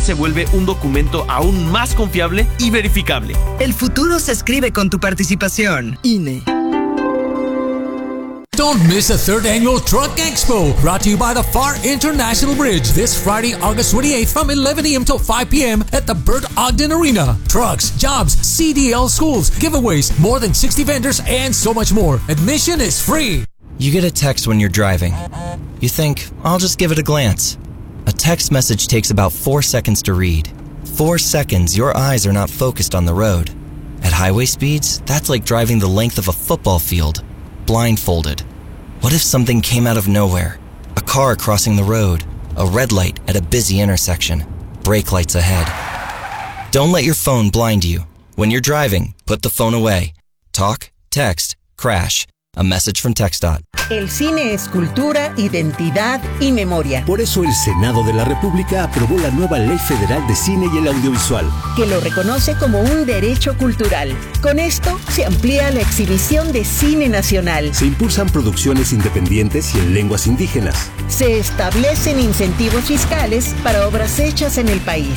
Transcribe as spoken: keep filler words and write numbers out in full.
se vuelve un documento aún más confiable y verificable. El futuro se escribe con tu participación. I N E. Don't miss the third annual Truck Expo, brought to you by the Far International Bridge, this Friday, August twenty-eighth from eleven a.m. till five p.m. at the Bert Ogden Arena. Trucks, jobs, C D L schools, giveaways, more than sixty vendors, and so much more. Admission is free. You get a text when you're driving. You think, I'll just give it a glance. A text message takes about four seconds to read. Four seconds, your eyes are not focused on the road. At highway speeds, that's like driving the length of a football field, blindfolded. What if something came out of nowhere? A car crossing the road, a red light at a busy intersection, brake lights ahead. Don't let your phone blind you. When you're driving, put the phone away. Talk, text, crash. A message from TxDOT. El cine es cultura, identidad y memoria. Por eso el Senado de la República aprobó la nueva Ley Federal de Cine y el Audiovisual, que lo reconoce como un derecho cultural. Con esto se amplía la exhibición de cine nacional. Se impulsan producciones independientes y en lenguas indígenas. Se establecen incentivos fiscales para obras hechas en el país.